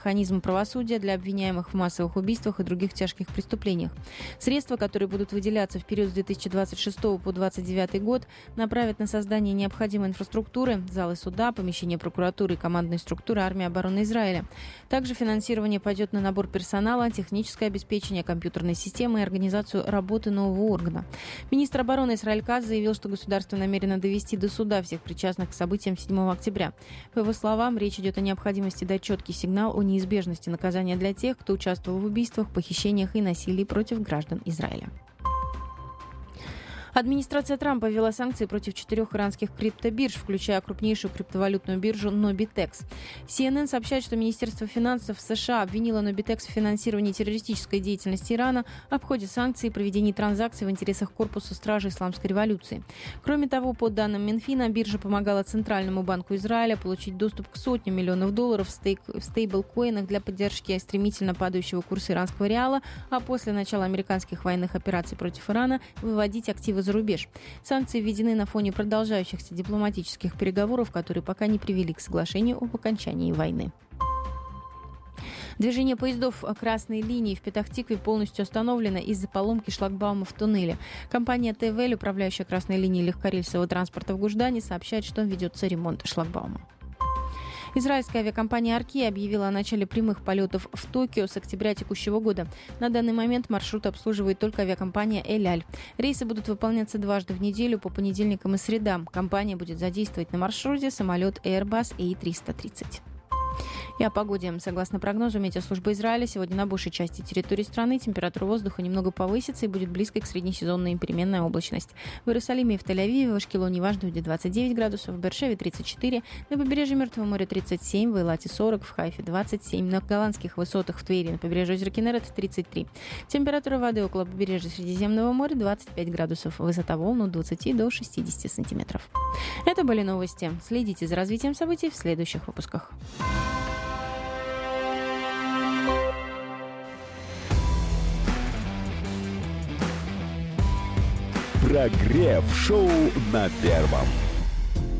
механизмы правосудия для обвиняемых в массовых убийствах и других тяжких преступлениях. Средства, которые будут выделяться в период с 2026 по 2029 год, направят на создание необходимой инфраструктуры, залы суда, помещения прокуратуры и командной структуры армии обороны Израиля. Также финансирование пойдет на набор персонала, техническое обеспечение компьютерной системы и организацию работы нового органа. Министр обороны Исраэль Катц заявил, что государство намерено довести до суда всех причастных к событиям 7 октября. По его словам, речь идет о необходимости дать четкий сигнал о неизбежности наказания для тех, кто участвовал в убийствах, похищениях и насилии против граждан Израиля. Администрация Трампа ввела санкции против 4 иранских криптобирж, включая крупнейшую криптовалютную биржу Nobitex. CNN сообщает, что Министерство финансов США обвинило Nobitex в финансировании террористической деятельности Ирана, обходе санкций и проведении транзакций в интересах корпуса стражи исламской революции. Кроме того, по данным Минфина, биржа помогала Центральному банку Израиля получить доступ к сотням миллионов долларов в стейблкоинах для поддержки стремительно падающего курса иранского реала, а после начала американских военных операций против Ирана выводить активы за рубеж. Санкции введены на фоне продолжающихся дипломатических переговоров, которые пока не привели к соглашению об окончании войны. Движение поездов красной линии в Петах-Тикве полностью остановлено из-за поломки шлагбаума в туннеле. Компания ТВЛ, управляющая красной линией легкорельсового транспорта в Гуждане, сообщает, что ведется ремонт шлагбаума. Израильская авиакомпания «Арки» объявила о начале прямых полетов в Токио с октября текущего года. На данный момент маршрут обслуживает только авиакомпания «Эль-Аль». Рейсы будут выполняться дважды в неделю по понедельникам и средам. Компания будет задействовать на маршруте самолет Airbus A330. И о погоде. Согласно прогнозу Метеослужбы Израиля, сегодня на большей части территории страны температура воздуха немного повысится и будет близкой к среднесезонной переменная облачность. В Иерусалиме и в Тель-Авиве, в Ашкелоне и Ажде будет 29 градусов, в Беэр-Шеве 34, на побережье Мертвого моря 37, в Эйлате 40, в Хайфе 27, на голландских высотах в Твери, на побережье озера Кенерет 33. Температура воды около побережья Средиземного моря 25 градусов, высота волн от 20 до 60 сантиметров. Это были новости. Следите за развитием событий в следующих выпусках. Прогрев шоу на Первом.